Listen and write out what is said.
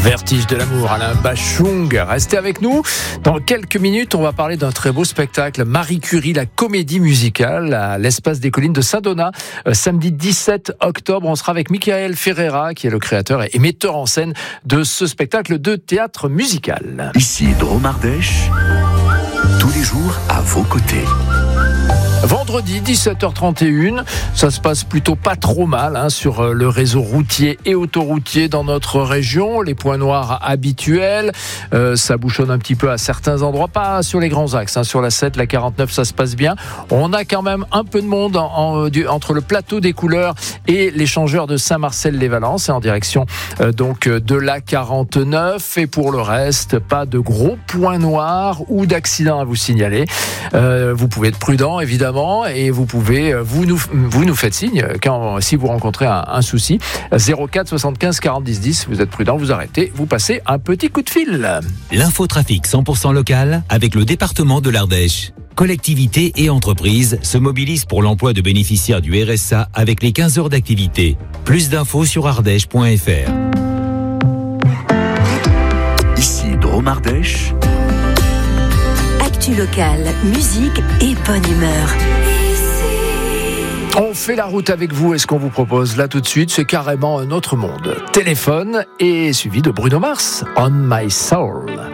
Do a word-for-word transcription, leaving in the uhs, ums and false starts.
Vertige de l'amour, Alain Bachung. Restez avec nous. Dans quelques minutes, on va parler d'un très beau spectacle, Marie Curie, la comédie musicale, à l'Espace des Collines de Saint-Donat. Euh, samedi dix-sept octobre, on sera avec Michael Ferreira, qui est le créateur et metteur en scène de ce spectacle de théâtre musical. Ici Drôme Ardèche, tous les jours à vos côtés. Vendredi, dix-sept heures trente et une, ça se passe plutôt pas trop mal hein, sur le réseau routier et autoroutier dans notre région. Les points noirs habituels, euh, ça bouchonne un petit peu à certains endroits, pas sur les grands axes. Hein, sur la sept, la quarante-neuf, ça se passe bien. On a quand même un peu de monde en, en, du, entre le plateau des couleurs et l'échangeur de Saint-Marcel-les-Valences, en direction euh, donc de la quarante-neuf. Et pour le reste, pas de gros points noirs ou d'accidents à vous signaler. Euh, vous pouvez être prudent, évidemment. Et vous pouvez, vous nous, vous nous faites signe quand, si vous rencontrez un, un souci. zéro quatre soixante-quinze quarante dix dix, vous êtes prudent, vous arrêtez, vous passez un petit coup de fil. L'infotrafic cent pour cent local avec le département de l'Ardèche. Collectivités et entreprises se mobilisent pour l'emploi de bénéficiaires du R S A avec les quinze heures d'activité. Plus d'infos sur ardèche point f r. Ici Drôme Ardèche. Actu locale, musique et bonne humeur. On fait la route avec vous et ce qu'on vous propose là tout de suite, c'est carrément un autre monde. Téléphone et suivi de Bruno Mars, On My Soul.